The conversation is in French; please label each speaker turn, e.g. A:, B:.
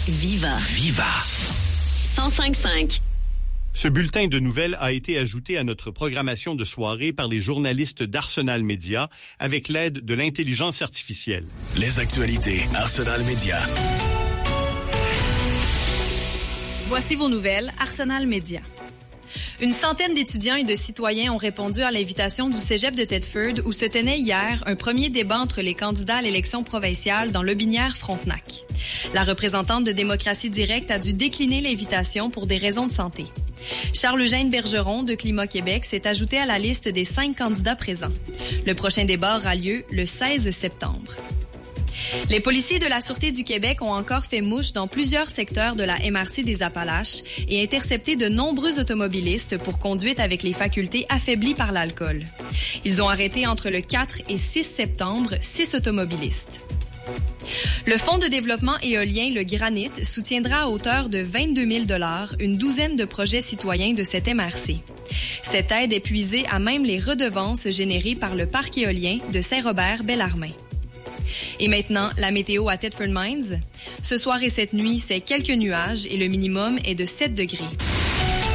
A: Viva. 105.5.
B: Ce bulletin de nouvelles a été ajouté à notre programmation de soirée par les journalistes d'Arsenal Média avec l'aide de l'intelligence artificielle.
C: Les actualités Arsenal Média.
D: Voici vos nouvelles Arsenal Média. Une centaine d'étudiants et de citoyens ont répondu à l'invitation du cégep de Thetford où se tenait hier un premier débat entre les candidats à l'élection provinciale dans Lobinière-Frontenac. La représentante de Démocratie Directe a dû décliner l'invitation pour des raisons de santé. Charles-Eugène Bergeron de Climat Québec s'est ajouté à la liste des 5 candidats présents. Le prochain débat aura lieu le 16 septembre. Les policiers de la Sûreté du Québec ont encore fait mouche dans plusieurs secteurs de la MRC des Appalaches et intercepté de nombreux automobilistes pour conduite avec les facultés affaiblies par l'alcool. Ils ont arrêté entre le 4 et 6 septembre 6 automobilistes. Le Fonds de développement éolien, le Granit, soutiendra à hauteur de 22 000 $ une douzaine de projets citoyens de cette MRC. Cette aide est puisée à même les redevances générées par le parc éolien de Saint-Robert-Bellarmin. Et maintenant, la météo à Thetford Mines. Ce soir et cette nuit, c'est quelques nuages et le minimum est de 7 degrés.